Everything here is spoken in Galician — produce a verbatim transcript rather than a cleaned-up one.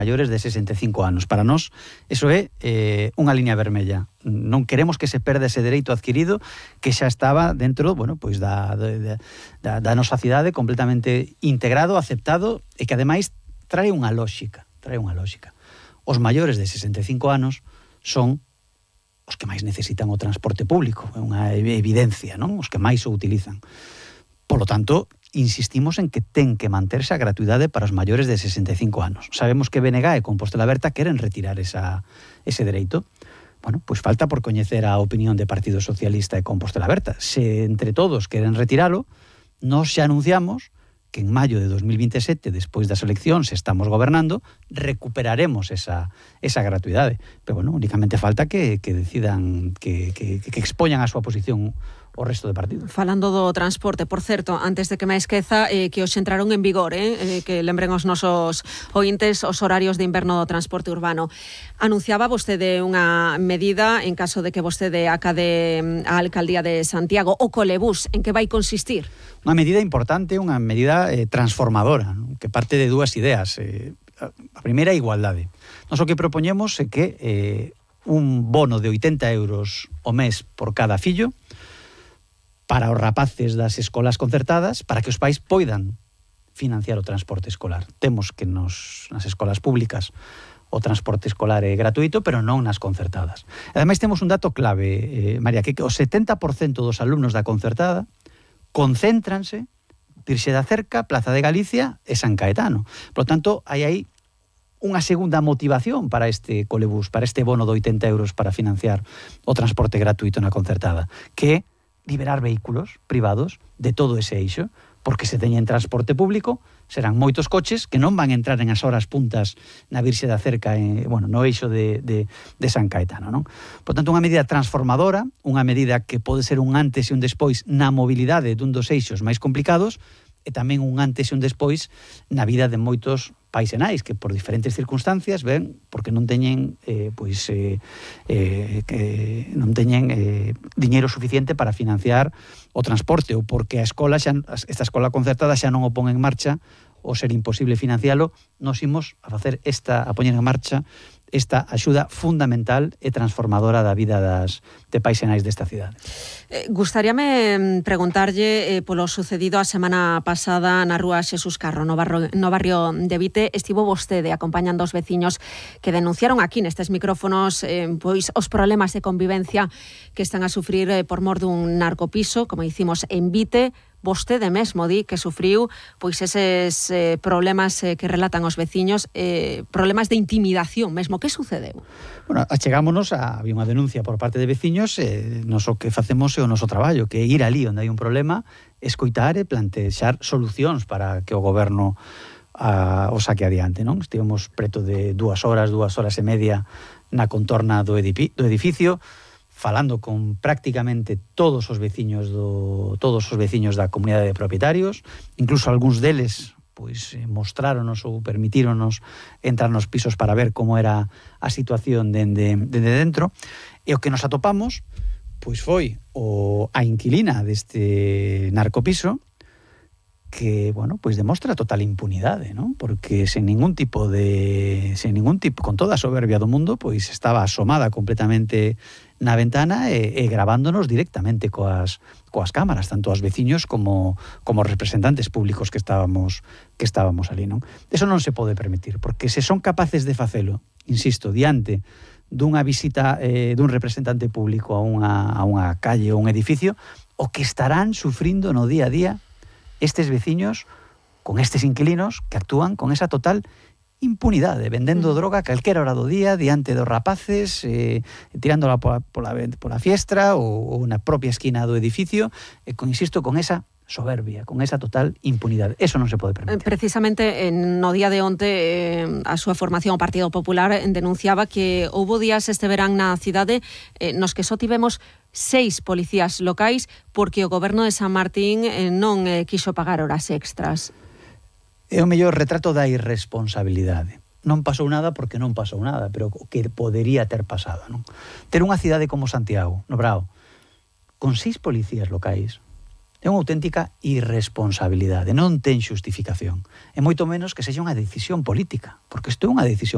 maiores de sesenta e cinco anos. Para nós, eso é eh, unha liña vermella. Non queremos que se perda ese dereito adquirido que xa estaba dentro, bueno, pois da, da, da, da nosa cidade completamente integrado, aceptado e que ademais trae unha lógica, trae unha lógica. Os maiores de sesenta e cinco anos son os que máis necesitan o transporte público, é unha evidencia, non? Os que máis o utilizan. Polo tanto, insistimos en que ten que manterse a gratuidade para os maiores de sesenta e cinco anos. Sabemos que B N G e Compostela Aberta queren retirar esa, ese dereito. Bueno, pois falta por coñecer a opinión de Partido Socialista e Compostela Aberta. Se entre todos queren retiralo, nós xa anunciamos que en maio de dos mil veintesete, despois das eleccións, estamos gobernando, recuperaremos esa, esa gratuidade. Pero, bueno, únicamente falta que, que decidan, que, que, que expoñan a súa posición o resto de partidos. Falando do transporte, por certo, antes de que me esqueza, eh, que os entraron en vigor, eh, eh, que lembren os nosos ointes os horarios de inverno do transporte urbano. Anunciaba vostede unha medida en caso de que vostede acade a Alcaldía de Santiago, o Colebús, en que vai consistir? Unha medida importante, unha medida eh, transformadora, ¿no? Que parte de dúas ideas. Eh, a primeira, a igualdade. Nos o que propoñemos é que eh, un bono de oitenta euros o mes por cada fillo para os rapaces das escolas concertadas, para que os pais poidan financiar o transporte escolar. Temos que nos, nas escolas públicas o transporte escolar é gratuito, pero non nas concertadas. Ademais, temos un dato clave, eh, María, que o setenta por cento dos alumnos da concertada concéntranse Virxe da Cerca, Plaza de Galicia e San Caetano. Por lo tanto, hai aí unha segunda motivación para este Colebús, para este bono de oitenta euros para financiar o transporte gratuito na concertada, que é liberar vehículos privados de todo ese eixo, porque se teñen transporte público, serán moitos coches que non van entrar en as horas puntas na Virxe da Cerca, eh, bueno, no eixo de, de, de San Caetano, non? Por tanto, unha medida transformadora, unha medida que pode ser un antes e un despois na mobilidade dun dos eixos máis complicados, e tamén un antes e un despois na vida de moitos pais e nais que por diferentes circunstancias ven porque non teñen eh, pois eh, eh, que non teñen eh, diñeiro suficiente para financiar o transporte ou porque a escola xa, esta escola concertada xa non o pon en marcha ou ser imposible financialo, nos imos a facer esta, a poñer en marcha esta axuda fundamental e transformadora da vida das, de pais e nais desta cidade. Eh, gustaríame preguntarlle eh, polo sucedido a semana pasada na rúa Xesús Carro, no barrio, no barrio de Vite. Estivo vostede acompañando os veciños que denunciaron aquí nestes micrófonos eh, pois os problemas de convivencia que están a sufrir eh, por mor dun narcopiso, como dicimos en Vite. Vostede mesmo di que sufriu pois eses eh, problemas eh, que relatan os veciños, eh, problemas de intimidación mesmo. Que sucedeu? Bueno, achegámonos a, había unha denuncia por parte de veciños, eh, nos o que facemos é o noso traballo, que é ir ali onde hai un problema, escoitar e plantexar solucións para que o goberno a, o saque adiante, non? Estivemos preto de dúas horas, dúas horas e media na contorna do, edifi- do edificio, falando con prácticamente todos os veciños do todos os veciños da comunidade de propietarios, incluso algúns deles pois mostráronos ou permitíronos entrar nos pisos para ver como era a situación dende, dende dentro, e o que nos atopamos pois foi o a inquilina deste narcopiso que, bueno, pois demostra total impunidade, non? Porque sen ningún tipo de sen ningún tipo, con toda a soberbia do mundo, pois estaba asomada completamente na ventana e, e grabándonos directamente coas coas cámaras, tanto aos veciños como como os representantes públicos que estábamos que estábamos ali, non? Eso non se pode permitir, porque se son capaces de facelo, insisto, diante dunha visita eh, dun representante público a unha a unha calle ou un edificio, o que estarán sufrindo no día a día estes veciños con estes inquilinos que actúan con esa total impunidade, vendendo mm. droga a calquera hora do día diante dos rapaces, eh, tirándola pola, pola, pola fiestra ou, ou na propia esquina do edificio, e con, insisto, con esa soberbia, con esa total impunidade. Eso non se pode permitir. Precisamente no día de onte eh, a súa formación, o Partido Popular, denunciaba que houbo días este verán na cidade eh, nos que só tivemos seis policías locais porque o goberno de San Martín eh, non eh, quixo pagar horas extras. É o mellor retrato da irresponsabilidade. Non pasou nada porque non pasou nada, pero o que podería ter pasado, non? Ter unha cidade como Santiago, no Brao, con seis policías locais, é unha auténtica irresponsabilidade, non ten xustificación. E moito menos que sexa unha decisión política, porque isto é unha decisión